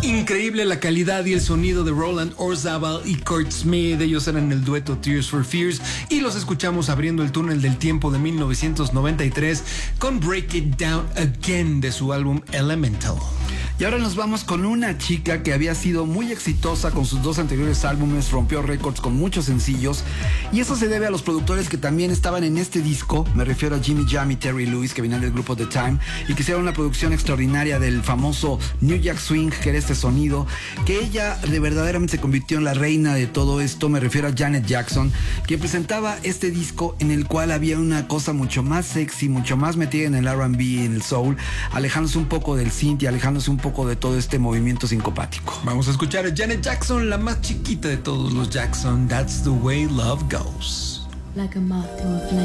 Increíble la calidad y el sonido de Roland Orzabal y Kurt Smith. Ellos eran el dueto Tears for Fears y los escuchamos abriendo el túnel del tiempo de 1993 con Break It Down Again de su álbum Elemental. Y ahora nos vamos con una chica que había sido muy exitosa con sus dos anteriores álbumes, rompió récords con muchos sencillos, y eso se debe a los productores que también estaban en este disco. Me refiero a Jimmy Jam y Terry Lewis, que venían del grupo The Time y que hicieron una producción extraordinaria del famoso New Jack Swing, que era este sonido, que ella de verdaderamente se convirtió en la reina de todo esto. Me refiero a Janet Jackson, quien presentaba este disco en el cual había una cosa mucho más sexy, mucho más metida en el R&B, en el soul, alejándose un poco del synth y alejándose un poco de todo este movimiento sincopático. Vamos a escuchar a Janet Jackson, la más chiquita de todos los Jackson. That's the way love goes. Like a moth to a flame.